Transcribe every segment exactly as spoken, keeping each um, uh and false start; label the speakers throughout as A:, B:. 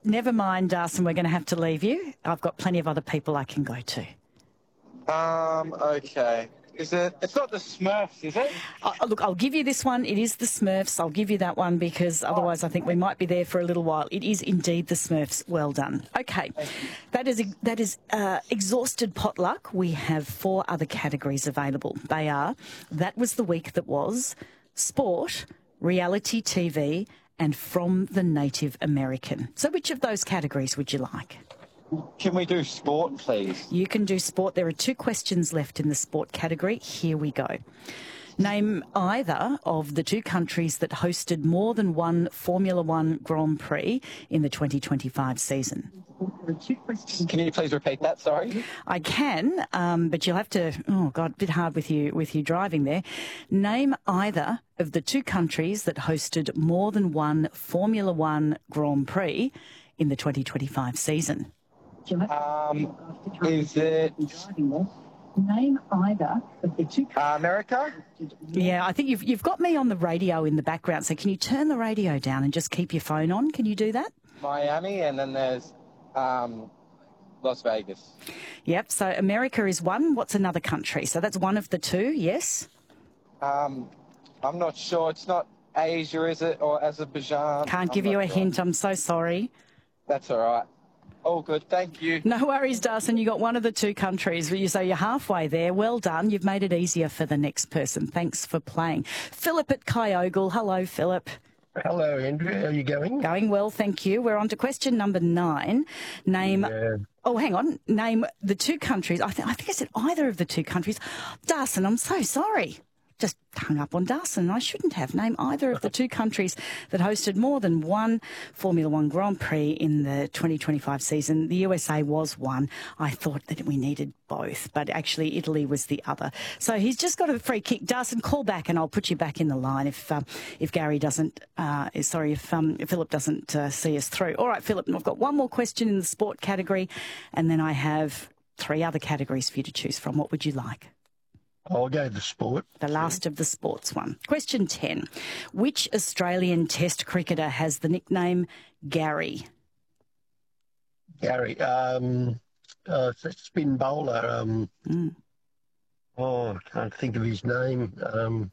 A: never mind, Darcy, we're going to have to leave you. I've got plenty of other people I can go to.
B: Um, okay. Is it? It's not the Smurfs, is it?
A: Oh, look, I'll give you this one. It is the Smurfs. I'll give you that one because otherwise I think we might be there for a little while. It is indeed the Smurfs. Well done. Okay. That is that is uh, exhausted potluck. We have four other categories available. They are That Was the Week That Was, Sport, Reality T V, and From the Native American. So which of those categories would you like?
B: Can we do sport, please?
A: You can do sport. There are two questions left in the sport category. Here we go. Name either of the two countries that hosted more than one Formula One Grand Prix in the twenty twenty-five season.
B: Can you please repeat that? Sorry.
A: I can, um, but you'll have to. Oh God, a bit hard with you with you driving there. Name either of the two countries that hosted more than one Formula One Grand Prix in the twenty twenty-five season.
B: Um, is it
C: Name either of the two
B: uh, America?
A: Yeah, I think you've you've got me on the radio in the background. So can you turn the radio down and just keep your phone on? Can you do that?
B: Miami, and then there's um, Las Vegas.
A: Yep. So America is one. What's another country? So that's one of the two. Yes.
B: Um, I'm not sure. It's not Asia, is it, or Azerbaijan?
A: Can't
B: I'm
A: give you a
B: sure.
A: hint. I'm so sorry.
B: That's all right. All good, thank you.
A: No worries, Darcy. You got one of the two countries. So you're halfway there. Well done. You've made it easier for the next person. Thanks for playing. Philip at Kyogle. Hello, Philip.
D: Hello, Andrew. How are you going?
A: Going well, thank you. We're on to question number nine. Name...
D: Yeah.
A: Oh, hang on. Name the two countries. I, th- I think I said either of the two countries. Darcy, I'm so sorry. Just hung up on Darcy. I shouldn't have. Name either of the two countries that hosted more than one Formula One Grand Prix in the twenty twenty-five season. The U S A was one. I thought that we needed both, but actually Italy was the other. So he's just got a free kick. Darcy, call back and I'll put you back in the line if uh, if Gary doesn't, uh, sorry, if, um, if Philip doesn't uh, see us through. All right, Philip, I've got one more question in the sport category and then I have three other categories for you to choose from. What would you like?
D: I'll go to sport.
A: The last of the sports one. Question ten. Which Australian Test cricketer has the nickname Gary?
D: Gary, um, uh, spin bowler. Um,
A: Mm.
D: Oh, I can't think of his name. Um,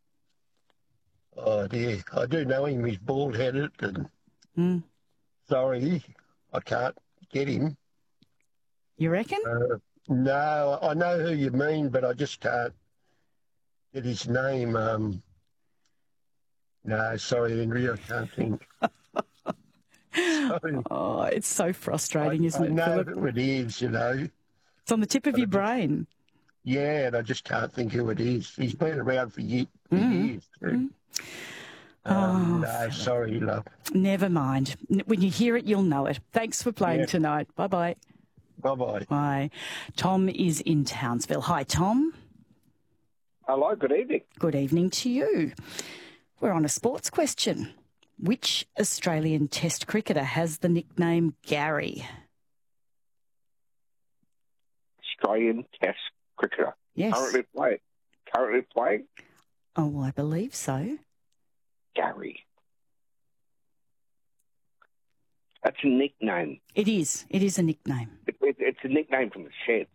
D: oh, dear. I do know him. He's bald-headed. And
A: Mm.
D: sorry, I can't get him.
A: You reckon?
D: Uh, no, I know who you mean, but I just can't get his name. Um, no, sorry, Andrew, I can't think. Sorry.
A: Oh, it's so frustrating,
D: I,
A: isn't
D: I
A: it,
D: know
A: Philip?
D: who it is, you know.
A: It's on the tip of your brain.
D: Yeah, and I just can't think who it is. He's been around for, ye- for
A: Mm.
D: years. Too.
A: Oh,
D: Um, no, sorry, love.
A: Never mind. When you hear it, you'll know it. Thanks for playing
D: Yeah.
A: tonight. Bye-bye.
D: Bye-bye.
A: Bye. Tom is in Townsville. Hi, Tom.
E: Hello, good evening.
A: Good evening to you. We're on a sports question. Which Australian Test cricketer has the nickname Gary?
E: Australian Test cricketer.
A: Yes.
E: Currently playing. Currently playing.
A: Oh, I believe so.
E: Gary. That's a nickname.
A: It is. It is a nickname.
E: It, it, it's a nickname from the Sheds.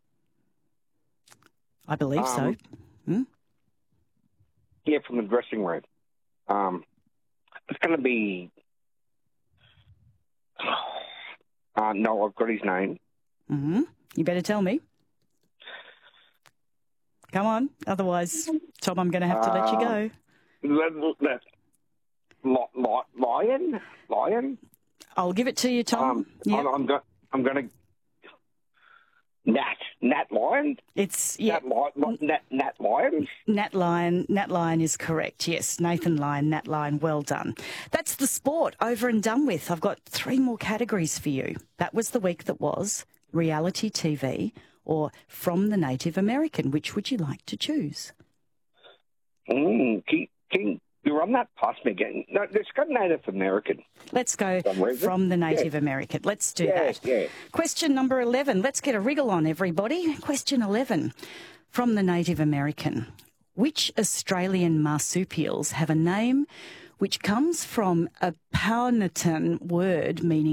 A: I believe so.
E: Um,
A: Hmm?
E: Yeah, from the dressing room. Um, it's going to be. Uh, no, I've got his name.
A: Mm-hmm. You better tell me. Come on. Otherwise, Tom, I'm going to have to let you go.
E: That, that, li- li- lion? Lion?
A: I'll give it to you, Tom.
E: Um,
A: Yep.
E: I'm, I'm, go- I'm going to. Nat. Nat Lion?
A: It's, yeah,
E: Nat, Li- Nat, Nat Lion?
A: Nat Lyon. Nat Lyon is correct, yes. Nathan Lyon, Nat Lyon, well done. That's the sport, over and done with. I've got three more categories for you. That was the week that was, reality T V, or From the Native American. Which would you like to choose?
E: Mm, can, can you run that past me again? No, it's got Native American.
A: Let's go
E: Somewhere, is it?
A: From the Native American. Let's do
E: Yeah,
A: that.
E: yeah.
A: Question number eleven. Let's get a wriggle on, everybody. Question eleven. From the Native American. Which Australian marsupials have a name which comes from a Powhatan word meaning